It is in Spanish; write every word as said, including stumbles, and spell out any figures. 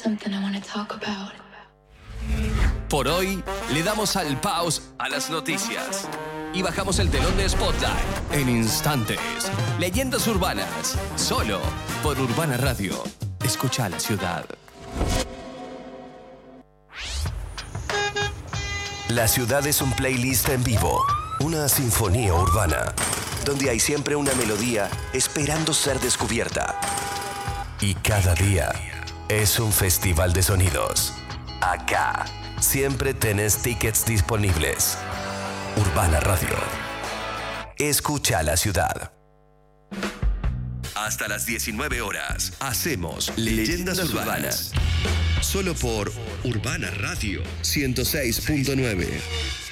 something I want to talk about. Por hoy, le damos al pause a las noticias y bajamos el telón de Spotlight en instantes. Leyendas urbanas, solo por Urbana Radio. Escucha a la ciudad. La ciudad es un playlist en vivo, una sinfonía urbana, donde hay siempre una melodía esperando ser descubierta. Y cada día es un festival de sonidos. Acá siempre tenés tickets disponibles. Urbana Radio. Escucha la ciudad. Hasta las diecinueve horas hacemos Leyendas, Leyendas Urbanas. Solo por Urbana Radio ciento seis punto nueve.